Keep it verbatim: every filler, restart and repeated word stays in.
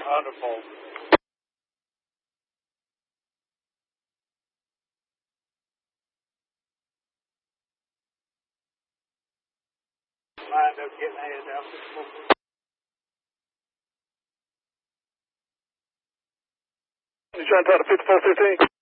Wonderful. Mind up getting head down. You trying to talk to fifty-four fifteen?